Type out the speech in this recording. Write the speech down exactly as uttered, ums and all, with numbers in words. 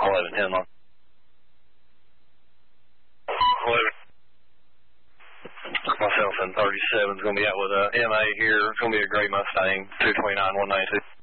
eleven, Hemlock. eleven. Myself and thirty-seven is going to be out with a M A here. It's going to be a gray Mustang, two twenty-nine, one ninety-two.